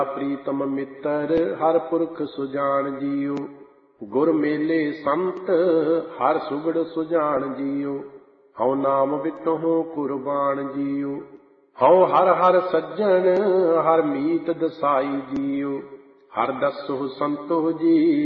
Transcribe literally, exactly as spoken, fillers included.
ਪ੍ਰੀਤਮ ਮਿੱਤਰ ਹਰ ਪੁਰਖ ਸੁਜਾਨ ਜੀਉ। ਗੁਰ ਮੇਲੇ ਸੰਤ ਹਰ ਸੁਗੜ ਸੁਜਾਨ ਜੀਉ। ਹਉ ਨਾਮ ਵਿਟਹੁ ਕੁਰਬਾਨ ਜੀਉ। ਹਉ ਹਰ ਹਰ ਸੱਜਣ ਹਰ ਮੀਤ ਦਸਾਈ ਜੀਉ। ਹਰ ਦਸਹੁ ਸੰਤੋਖ ਜੀ